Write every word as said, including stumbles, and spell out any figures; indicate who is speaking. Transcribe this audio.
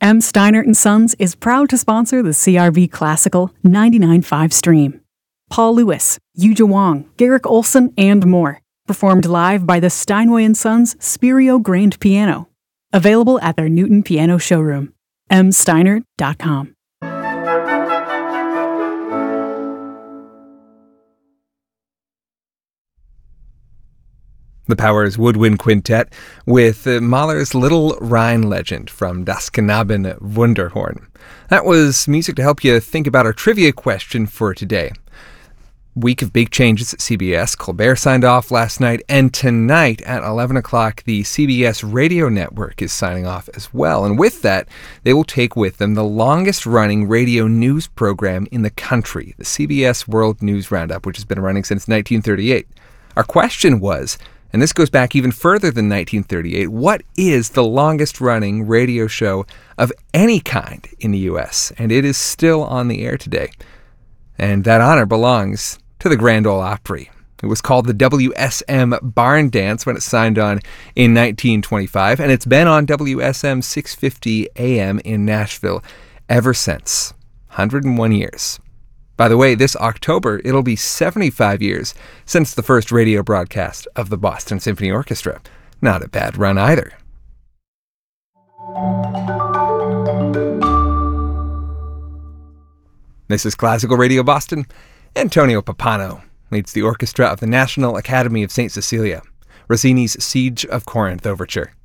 Speaker 1: M. Steinert and Sons is proud to sponsor the C R V Classical ninety-nine point five stream. Paul Lewis, Yuja Wong, Garrick Olson, and more. Performed live by the Steinway and Sons Spirio Grand Piano. Available at their Newton Piano showroom. m steinert dot com.
Speaker 2: The Powers Woodwind Quintet with uh, Mahler's Little Rhine Legend from Das Knaben Wunderhorn. That was music to help you think about our trivia question for today. Week of big changes at C B S. Colbert signed off last night, and tonight at eleven o'clock, the C B S radio network is signing off as well. And with that, they will take with them the longest-running radio news program in the country, the C B S World News Roundup, which has been running since nineteen thirty-eight. Our question was, and this goes back even further than nineteen thirty-eight, what is the longest-running radio show of any kind in the U S? And it is still on the air today. And that honor belongs to the Grand Ole Opry. It was called the W S M Barn Dance when it signed on in nineteen twenty-five, and it's been on W S M six fifty A M in Nashville ever since. one hundred one years. By the way, this October, it'll be seventy-five years since the first radio broadcast of the Boston Symphony Orchestra. Not a bad run either. This is Classical Radio Boston. Antonio Pappano leads the orchestra of the National Academy of Saint Cecilia, Rossini's Siege of Corinth Overture.